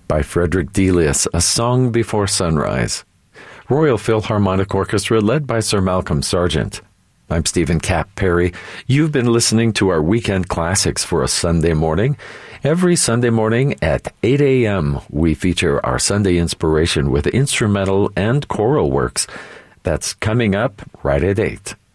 by Frederick Delius, A Song Before Sunrise. Royal Philharmonic Orchestra led by Sir Malcolm Sargent. I'm Stephen Cap Perry. You've been listening to our Weekend Classics for a Sunday morning. Every Sunday morning at 8 a.m., we feature our Sunday inspiration with instrumental and choral works. That's coming up right at 8.